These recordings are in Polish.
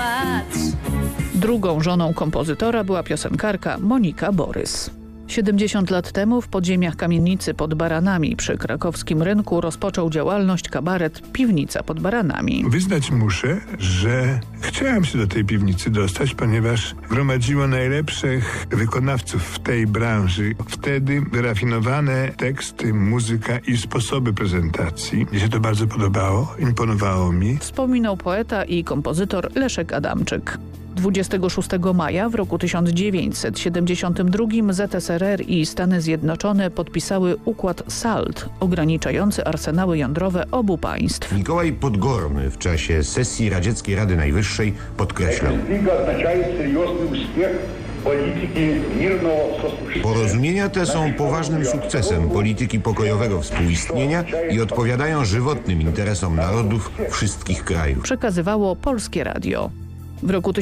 patrz. Drugą żoną kompozytora była piosenkarka Monika Borys. 70 lat temu w podziemiach kamienicy pod Baranami przy krakowskim rynku rozpoczął działalność kabaret Piwnica pod Baranami. Wyznać muszę, że chciałem się do tej piwnicy dostać, ponieważ gromadziło najlepszych wykonawców w tej branży. Wtedy wyrafinowane teksty, muzyka i sposoby prezentacji. Mnie się to bardzo podobało, imponowało mi. Wspominał poeta i kompozytor Leszek Adamczyk. 26 maja w roku 1972 ZSRR i Stany Zjednoczone podpisały układ SALT, ograniczający arsenały jądrowe obu państw. Mikołaj Podgorny w czasie sesji Radzieckiej Rady Najwyższej podkreślał: porozumienia te są poważnym sukcesem polityki pokojowego współistnienia i odpowiadają żywotnym interesom narodów wszystkich krajów. Przekazywało Polskie Radio. W roku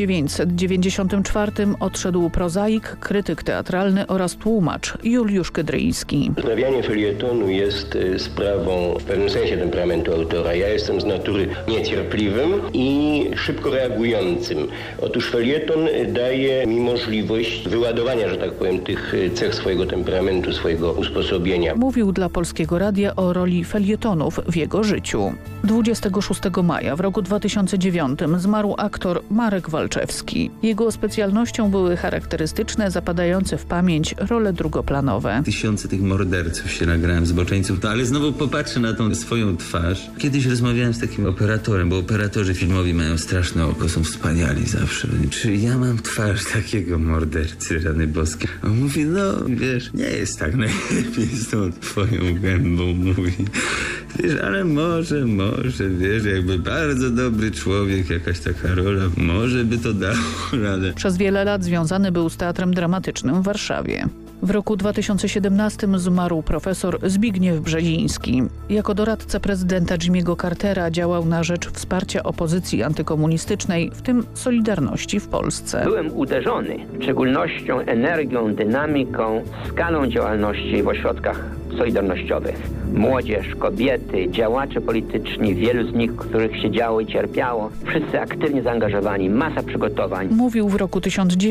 1994 odszedł prozaik, krytyk teatralny oraz tłumacz Juliusz Kydryński. Uprawianie felietonu jest sprawą w pewnym sensie temperamentu autora. Ja jestem z natury niecierpliwym i szybko reagującym. Otóż felieton daje mi możliwość wyładowania, że tak powiem, tych cech swojego temperamentu, swojego usposobienia. Mówił dla Polskiego Radia o roli felietonów w jego życiu. 26 maja w roku 2009 zmarł aktor Marek Walczewski. Jego specjalnością były charakterystyczne, zapadające w pamięć role drugoplanowe. Tysiące tych morderców się nagrałem, zboczeńców, ale znowu popatrzę na tą swoją twarz. Kiedyś rozmawiałem z takim operatorem, bo operatorzy filmowi mają straszne oko, są wspaniali zawsze. Czy ja mam twarz takiego mordercy, rany boskie? On mówi, no wiesz, nie jest tak najlepiej z tą twoją gębą, mówi. Wiesz, ale może, wiesz, jakby bardzo dobry człowiek, jakaś taka rola, może by to dało radę. Przez wiele lat związany był z Teatrem Dramatycznym w Warszawie. W roku 2017 zmarł profesor Zbigniew Brzeziński. Jako doradca prezydenta Jimmy'ego Cartera działał na rzecz wsparcia opozycji antykomunistycznej, w tym Solidarności w Polsce. Byłem uderzony szczególnością, energią, dynamiką, skalą działalności w ośrodkach solidarnościowych. Młodzież, kobiety, działacze polityczni, wielu z nich, których się działo i cierpiało. Wszyscy aktywnie zaangażowani, masa przygotowań. Mówił w roku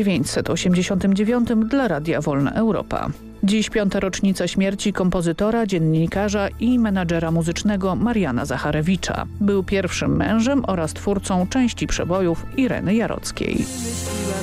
1989 dla Radia Wolna Europa. Dziś 5. rocznica śmierci kompozytora, dziennikarza i menadżera muzycznego Mariana Zacharewicza. Był pierwszym mężem oraz twórcą części przebojów Ireny Jarockiej.